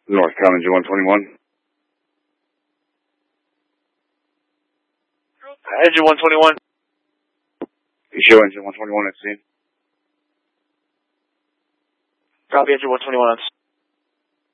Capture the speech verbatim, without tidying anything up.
Northbound engine one twenty-one. Engine one twenty-one. You show engine one twenty-one at scene. Copy engine one twenty-one.